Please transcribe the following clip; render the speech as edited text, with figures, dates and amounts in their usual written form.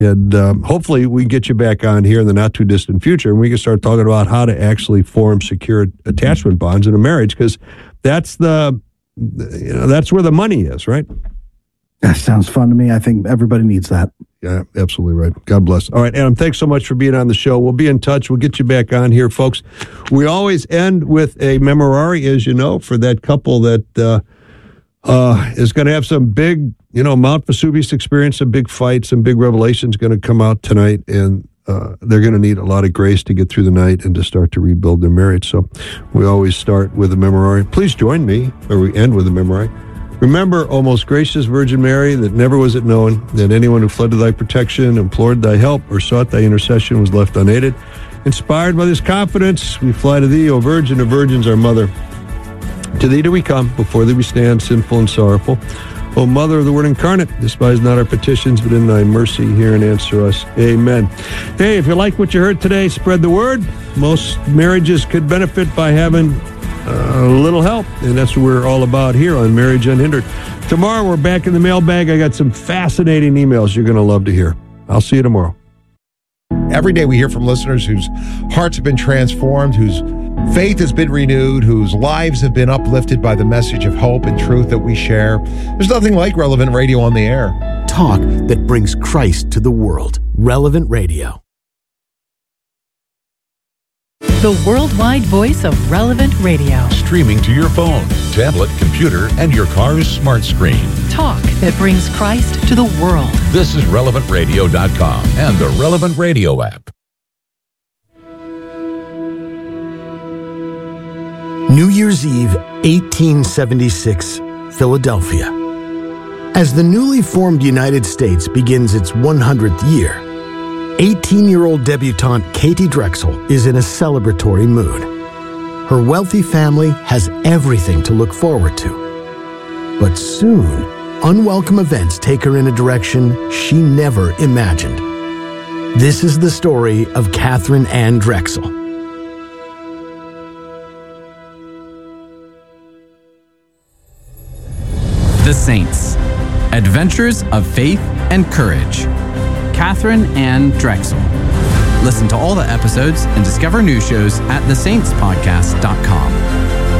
And hopefully we can get you back on here in the not too distant future, and we can start talking about how to actually form secure attachment bonds in a marriage, because that's that's where the money is, right? That sounds fun to me. I think everybody needs that. Yeah, absolutely right. God bless. All right, Adam, thanks so much for being on the show. We'll be in touch. We'll get you back on here, folks. We always end with a memorare, as you know, for that couple that is going to have some big, Mount Vesuvius experience, some big fights, some big revelations going to come out tonight, and they're going to need a lot of grace to get through the night and to start to rebuild their marriage. So we always start with a memorare. Please join me, or we end with a memorare. Remember, O most gracious Virgin Mary, that never was it known that anyone who fled to thy protection, implored thy help, or sought thy intercession was left unaided. Inspired by this confidence, we fly to thee, O Virgin of Virgins, our Mother. To thee do we come, before thee we stand, sinful and sorrowful. O Mother of the Word incarnate, despise not our petitions, but in thy mercy hear and answer us. Amen. Hey, if you like what you heard today, spread the word. Most marriages could benefit by having a little help, and that's what we're all about here on Marriage Unhindered. Tomorrow, we're back in the mailbag. I got some fascinating emails you're going to love to hear. I'll see you tomorrow. Every day we hear from listeners whose hearts have been transformed, whose faith has been renewed, whose lives have been uplifted by the message of hope and truth that we share. There's nothing like Relevant Radio on the air. Talk that brings Christ to the world. Relevant Radio. The worldwide voice of Relevant Radio. Streaming to your phone, tablet, computer, and your car's smart screen. Talk that brings Christ to the world. This is RelevantRadio.com and the Relevant Radio app. New Year's Eve, 1876, Philadelphia. As the newly formed United States begins its 100th year, 18-year-old debutante Katie Drexel is in a celebratory mood. Her wealthy family has everything to look forward to. But soon, unwelcome events take her in a direction she never imagined. This is the story of Catherine Ann Drexel. The Saints. Adventures of Faith and Courage. Catherine Ann Drexel. Listen to all the episodes and discover new shows at thesaintspodcast.com.